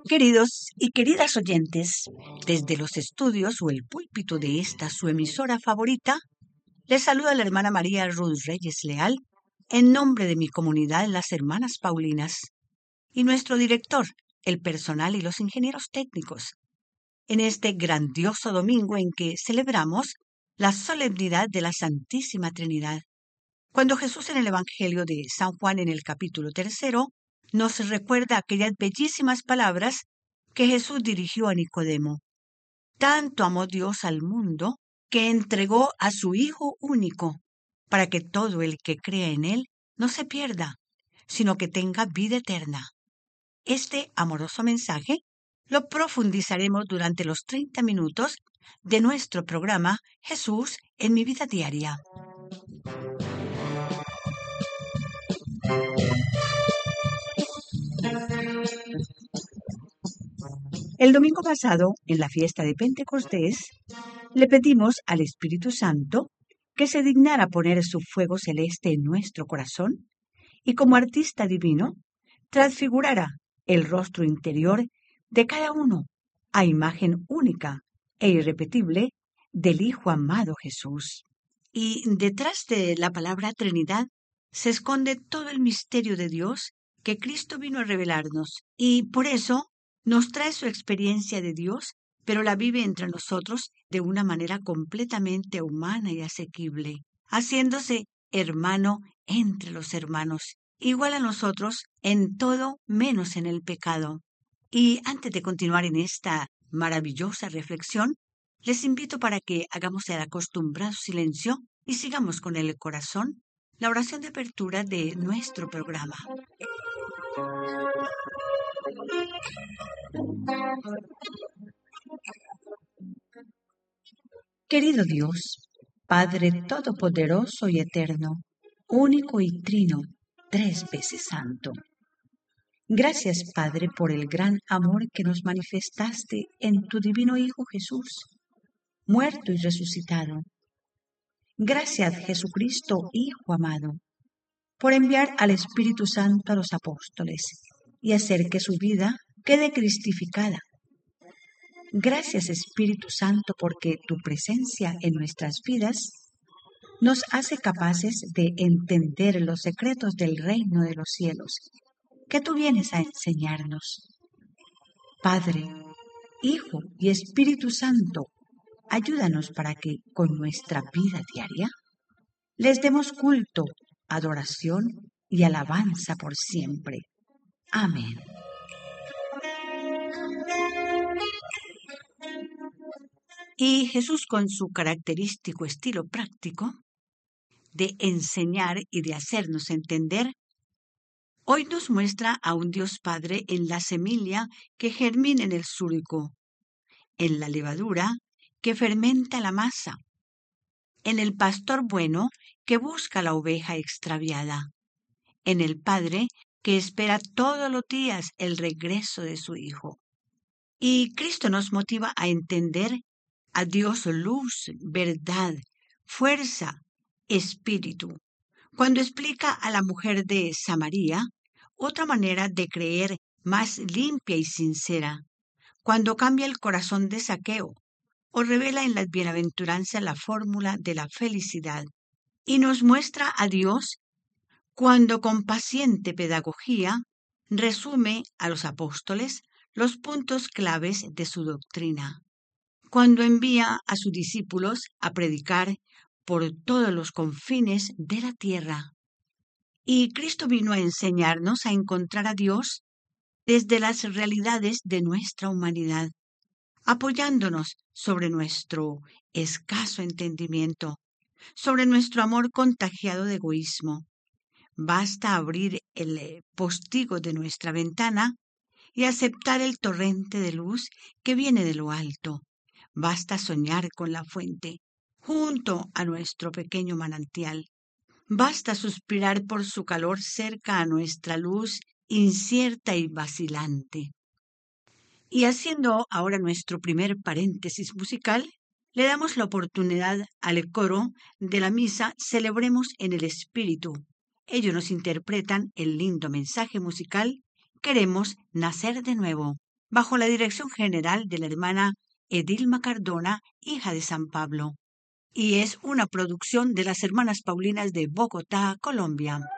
Queridos y queridas oyentes, desde los estudios o el púlpito de esta su emisora favorita, les saluda la hermana María Ruth Reyes Leal en nombre de mi comunidad Las Hermanas Paulinas y nuestro director, el personal y los ingenieros técnicos, en este grandioso domingo en que celebramos la solemnidad de la Santísima Trinidad, cuando Jesús en el Evangelio de San Juan en el capítulo 3 nos recuerda aquellas bellísimas palabras que Jesús dirigió a Nicodemo. Tanto amó Dios al mundo que entregó a su Hijo único, para que todo el que crea en Él no se pierda, sino que tenga vida eterna. Este amoroso mensaje lo profundizaremos durante los 30 minutos de nuestro programa Jesús en mi vida diaria. El domingo pasado, en la fiesta de Pentecostés, le pedimos al Espíritu Santo que se dignara poner su fuego celeste en nuestro corazón y como artista divino transfigurara el rostro interior de cada uno a imagen única e irrepetible del Hijo amado Jesús. Y detrás de la palabra Trinidad se esconde todo el misterio de Dios que Cristo vino a revelarnos, y por eso nos trae su experiencia de Dios, pero la vive entre nosotros de una manera completamente humana y asequible, haciéndose hermano entre los hermanos, igual a nosotros en todo menos en el pecado. Y antes de continuar en esta maravillosa reflexión, les invito para que hagamos el acostumbrado silencio y sigamos con el corazón la oración de apertura de nuestro programa. Querido Dios, Padre Todopoderoso y Eterno, único y trino, 3 veces santo. Gracias, Padre, por el gran amor que nos manifestaste en tu divino Hijo Jesús, muerto y resucitado. Gracias, Jesucristo, Hijo amado, por enviar al Espíritu Santo a los apóstoles y hacer que su vida quede cristificada. Gracias, Espíritu Santo, porque tu presencia en nuestras vidas nos hace capaces de entender los secretos del reino de los cielos que tú vienes a enseñarnos. Padre, Hijo y Espíritu Santo, ayúdanos para que con nuestra vida diaria les demos culto, adoración y alabanza por siempre. Amén. Y Jesús, con su característico estilo práctico de enseñar y de hacernos entender, hoy nos muestra a un Dios Padre en la semilla que germina en el surco, en la levadura que fermenta la masa, en el pastor bueno que busca la oveja extraviada, en el Padre que espera todos los días el regreso de su Hijo. Y Cristo nos motiva a entender a Dios luz, verdad, fuerza, espíritu, cuando explica a la mujer de Samaria otra manera de creer más limpia y sincera, cuando cambia el corazón de Zaqueo o revela en las bienaventuranzas la fórmula de la felicidad, y nos muestra a Dios cuando con paciente pedagogía resume a los apóstoles los puntos claves de su doctrina, cuando envía a sus discípulos a predicar por todos los confines de la tierra. Y Cristo vino a enseñarnos a encontrar a Dios desde las realidades de nuestra humanidad, apoyándonos sobre nuestro escaso entendimiento, sobre nuestro amor contagiado de egoísmo. Basta abrir el postigo de nuestra ventana y aceptar el torrente de luz que viene de lo alto. Basta soñar con la fuente, junto a nuestro pequeño manantial. Basta suspirar por su calor cerca a nuestra luz incierta y vacilante. Y haciendo ahora nuestro primer paréntesis musical, le damos la oportunidad al coro de la misa Celebremos en el Espíritu. Ellos nos interpretan el lindo mensaje musical Queremos nacer de nuevo. bajo la dirección general de la hermana Edilma Cardona, hija de San Pablo, y es una producción de las Hermanas Paulinas de Bogotá, Colombia.